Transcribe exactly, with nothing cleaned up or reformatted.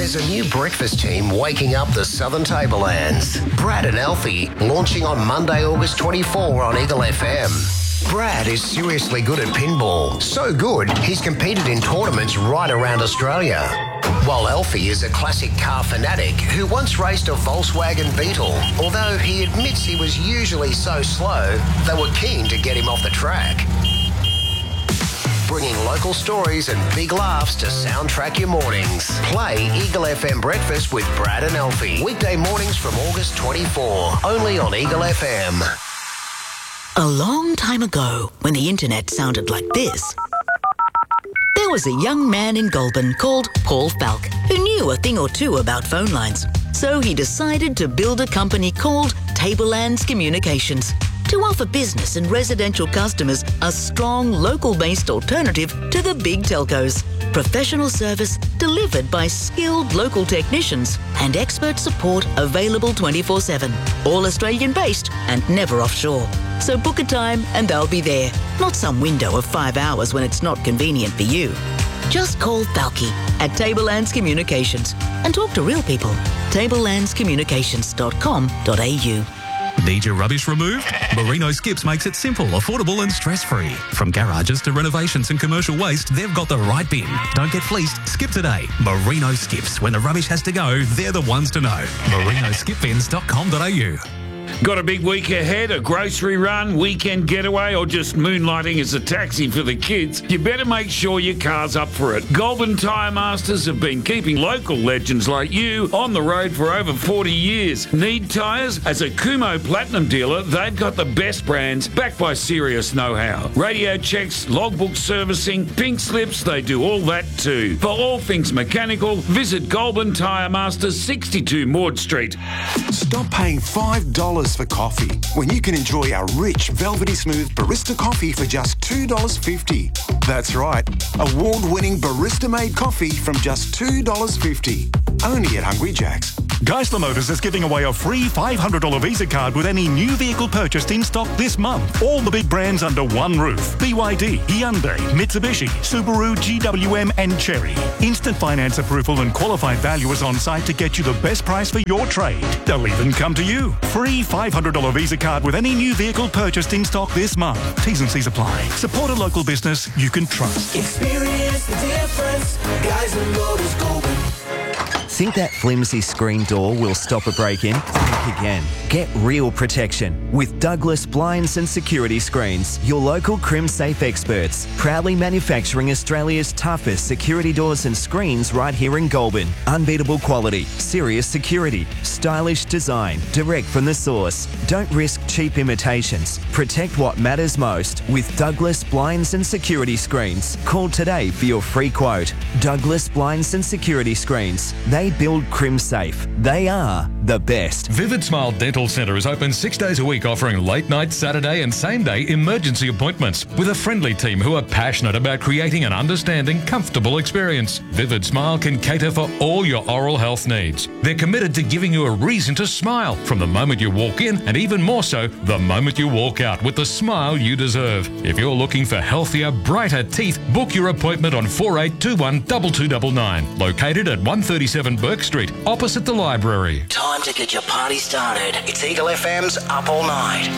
There's a new breakfast team waking up the Southern Tablelands. Brad and Alfie launching on Monday, August twenty-fourth on Eagle F M. Brad is seriously good at pinball. So good, he's competed in tournaments right around Australia. While Alfie is a classic car fanatic who once raced a Volkswagen Beetle. Although he admits he was usually so slow, they were keen to get him off the track. Bringing local stories and big laughs to soundtrack your mornings. Play Eagle F M Breakfast with Brad and Alfie. Weekday mornings from August twenty-fourth. Only on Eagle F M. A long time ago, when the internet sounded like this, there was a young man in Goulburn called Paul Falk who knew a thing or two about phone lines. So he decided to build a company called Tablelands Communications to offer business and residential customers a strong local-based alternative to the big telcos. Professional service delivered by skilled local technicians and expert support available twenty-four seven. All Australian-based and never offshore. So book a time and they'll be there. Not some window of five hours when it's not convenient for you. Just call Falky at Tablelands Communications and talk to real people. tablelands communications dot com dot a u. Need your rubbish removed? Merino Skips makes it simple, affordable and stress-free. From garages to renovations and commercial waste, they've got the right bin. Don't get fleeced, skip today. Merino Skips. When the rubbish has to go, they're the ones to know. merino skip bins dot com dot a u. Got a big week ahead, a grocery run, weekend getaway, or just moonlighting as a taxi for the kids? You better make sure your car's up for it. Goulburn Tyre Masters have been keeping local legends like you on the road for over forty years. Need tyres? As a Kumho Platinum dealer, they've got the best brands backed by serious know-how. Radio checks, logbook servicing, pink slips, they do all that too. For all things mechanical, visit Goulburn Tyre Masters, sixty-two Maud Street. Stop paying five dollars for coffee when you can enjoy our rich, velvety smooth barista coffee for just two dollars fifty. That's right, award-winning barista-made coffee from just two dollars fifty. Only at Hungry Jack's. Geisler Motors is giving away a free five hundred dollars Visa card with any new vehicle purchased in stock this month. All the big brands under one roof. B Y D, Hyundai, Mitsubishi, Subaru, G W M and Chery. Instant finance approval and qualified valuers on site to get you the best price for your trade. They'll even come to you. Free five hundred dollars Visa card with any new vehicle purchased in stock this month. T's and C's apply. Support a local business you can trust. Experience the difference. Geisler Motors Goulburn. Think that flimsy screen door will stop a break-in? Think again. Get real protection with Douglas Blinds and Security Screens, your local CrimSafe experts, proudly manufacturing Australia's toughest security doors and screens right here in Goulburn. Unbeatable quality, serious security, stylish design, direct from the source. Don't risk cheap imitations. Protect what matters most with Douglas Blinds and Security Screens. Call today for your free quote. Douglas Blinds and Security Screens. They build CrimSafe. They are the best. Vivid Smile Dental Centre is open six days a week, offering late night, Saturday and same day emergency appointments with a friendly team who are passionate about creating an understanding, comfortable experience. Vivid Smile can cater for all your oral health needs. They're committed to giving you a reason to smile from the moment you walk in and even more so the moment you walk out with the smile you deserve. If you're looking for healthier, brighter teeth, book your appointment on four eight two one, two two nine nine. Located at one thirty-seven Burke Street, opposite the library. Time to get your party started. It's Eagle F M's Up All Night.